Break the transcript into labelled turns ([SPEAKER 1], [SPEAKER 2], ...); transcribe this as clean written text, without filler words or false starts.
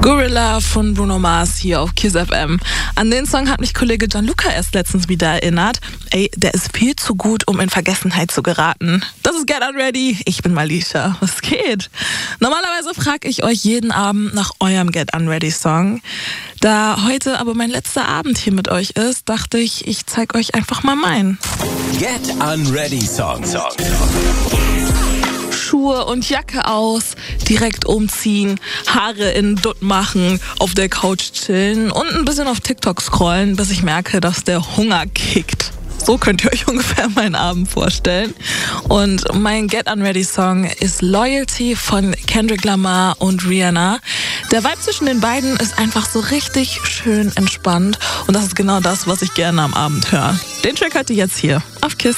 [SPEAKER 1] Gorilla von Bruno Mars hier auf Kiss FM. An den Song hat mich Kollege Gianluca erst letztens wieder erinnert. Ey, der ist viel zu gut, um in Vergessenheit zu geraten. Das ist Get Unready. Ich bin Malisha. Was geht? Normalerweise frage ich euch jeden Abend nach eurem Get Unready Song. Da heute aber mein letzter Abend hier mit euch ist, dachte ich, ich zeig euch einfach mal meinen.
[SPEAKER 2] Get Unready Song.
[SPEAKER 1] Schuhe und Jacke aus, direkt umziehen, Haare in Dutt machen, auf der Couch chillen und ein bisschen auf TikTok scrollen, bis ich merke, dass der Hunger kickt. So könnt ihr euch ungefähr meinen Abend vorstellen. Und mein Get Unready Song ist Loyalty von Kendrick Lamar und Rihanna. Der Vibe zwischen den beiden ist einfach so richtig schön entspannt und das ist genau das, was ich gerne am Abend höre. Den Track hört ihr jetzt hier auf Kiss.